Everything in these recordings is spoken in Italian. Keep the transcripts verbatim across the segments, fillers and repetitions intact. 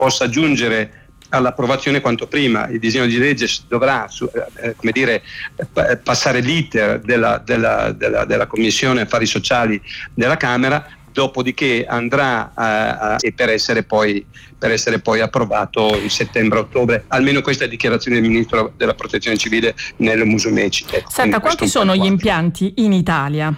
possa giungere all'approvazione quanto prima. Il disegno di legge dovrà eh, come dire, p- passare l'iter della, della, della, della Commissione Affari Sociali della Camera, dopodiché andrà a, a, e per essere poi per essere poi approvato in settembre-ottobre, almeno questa è la dichiarazione del Ministro della Protezione Civile Nello Musumeci. Ecco, Senta, quanti sono gli impianti in Italia?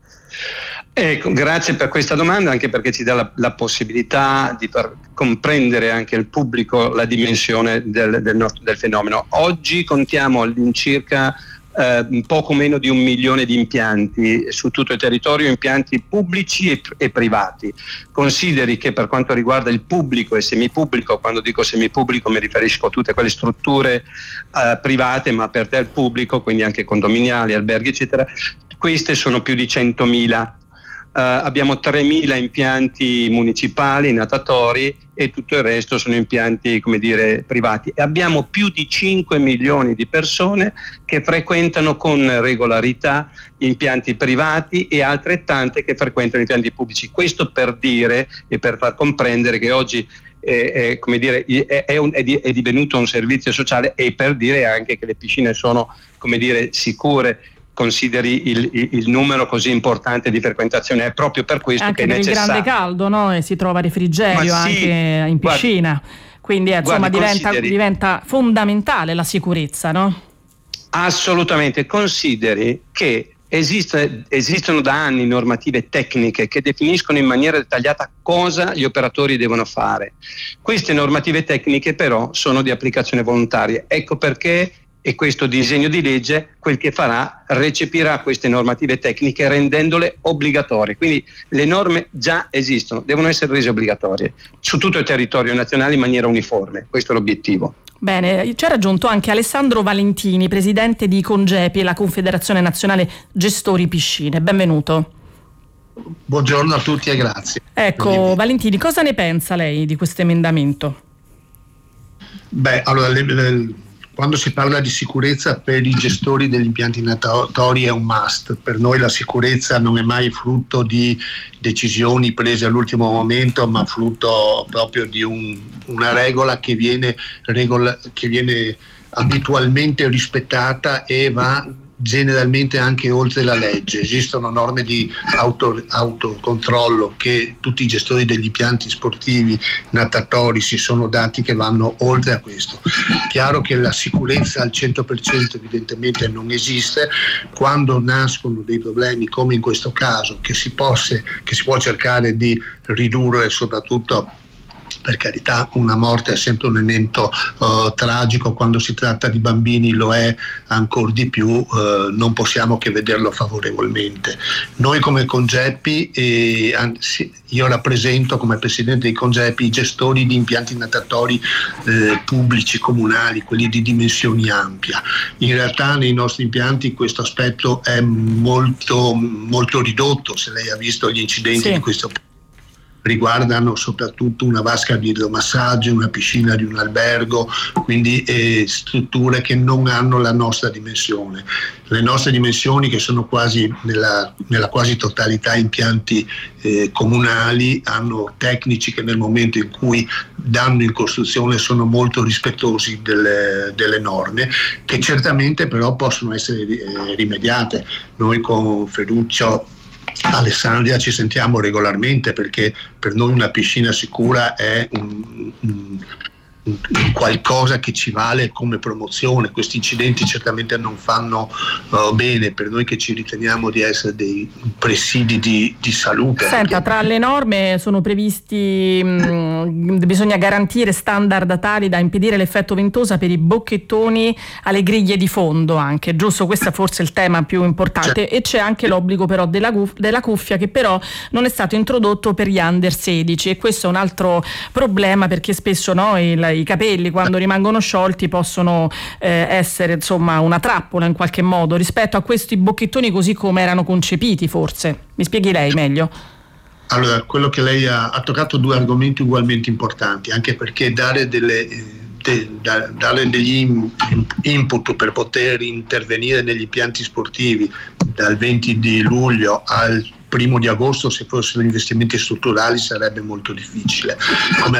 Ecco, grazie per questa domanda, anche perché ci dà la, la possibilità di far comprendere anche al pubblico la dimensione del, del, nostro, del fenomeno. Oggi contiamo all'incirca eh, poco meno di un milione di impianti su tutto il territorio, impianti pubblici e, e privati. Consideri che per quanto riguarda il pubblico e semipubblico, quando dico semipubblico mi riferisco a tutte quelle strutture eh, private ma aperte al pubblico, quindi anche condominiali, alberghi eccetera, queste sono più di centomila. Uh, abbiamo tremila impianti municipali, natatori, e tutto il resto sono impianti, come dire, privati. E abbiamo più di cinque milioni di persone che frequentano con regolarità impianti privati e altrettante che frequentano impianti pubblici. Questo per dire e per far comprendere che oggi è, è, come dire, è, è, un, è, di, è divenuto un servizio sociale, e per dire anche che le piscine sono, come dire, sicure. Consideri il, il, il numero così importante di frequentazione, è proprio per questo anche che è necessario. Anche per il grande caldo, no? E si trova refrigerio Ma sì, anche in piscina, guardi, quindi eh, insomma guardi, diventa, diventa fondamentale la sicurezza, no? Assolutamente, consideri che esiste, esistono da anni normative tecniche che definiscono in maniera dettagliata cosa gli operatori devono fare. Queste normative tecniche però sono di applicazione volontaria, ecco perché. E questo disegno di legge quel che farà, recepirà queste normative tecniche rendendole obbligatorie. Quindi le norme già esistono, devono essere rese obbligatorie su tutto il territorio nazionale in maniera uniforme. Questo è l'obiettivo. Bene, ci ha raggiunto anche Alessandro Valentini, presidente di Congepi, la Confederazione Nazionale Gestori Piscine. Benvenuto. Buongiorno a tutti e grazie. Ecco, Valentini, cosa ne pensa lei di questo emendamento? Beh, allora le, le, quando si parla di sicurezza per i gestori degli impianti natatori è un must. Per noi la sicurezza non è mai frutto di decisioni prese all'ultimo momento, ma frutto proprio di un, una regola che viene, regola che viene abitualmente rispettata e va generalmente anche oltre la legge. Esistono norme di auto, autocontrollo che tutti i gestori degli impianti sportivi natatori si sono dati, che vanno oltre a questo. Chiaro che la sicurezza al cento per cento evidentemente non esiste. Quando nascono dei problemi come in questo caso, che si possa, che si può cercare di ridurre, soprattutto, per carità, una morte è sempre un evento uh, tragico, quando si tratta di bambini lo è ancora di più, uh, non possiamo che vederlo favorevolmente. Noi come Congepi, eh, anzi, io rappresento come presidente dei Congepi i gestori di impianti natatori eh, pubblici, comunali, quelli di dimensioni ampie. In realtà nei nostri impianti questo aspetto è molto, molto ridotto. Se lei ha visto gli incidenti, sì, di questo riguardano soprattutto una vasca di idromassaggio, una piscina di un albergo, quindi eh, strutture che non hanno la nostra dimensione. Le nostre dimensioni, che sono quasi nella, nella quasi totalità impianti eh, comunali, hanno tecnici che nel momento in cui danno in costruzione sono molto rispettosi delle, delle norme, che certamente però possono essere eh, rimediate. Noi con Ferruccio, Alessandria ci sentiamo regolarmente, perché per noi una piscina sicura è un, un, un qualcosa che ci vale come promozione. Questi incidenti certamente non fanno uh, bene per noi che ci riteniamo di essere dei presidi di, di salute. Senta, tra le norme sono previsti, mh, bisogna garantire standard tali da impedire l'effetto ventosa per i bocchettoni alle griglie di fondo anche, giusto? Questo è forse il tema più importante. C'è. E c'è anche l'obbligo però della, della cuffia, che però non è stato introdotto per gli under sedici, e questo è un altro problema, perché spesso, no, il, i capelli quando rimangono sciolti possono eh, essere insomma una trappola in qualche modo rispetto a questi bocchettoni così come erano concepiti, forse. Mi spieghi lei meglio? Allora, quello che lei ha, ha toccato due argomenti ugualmente importanti, anche perché dare delle, de, da, dare degli input per poter intervenire negli impianti sportivi dal venti di luglio al primo di agosto, se fossero investimenti strutturali, sarebbe molto difficile. Come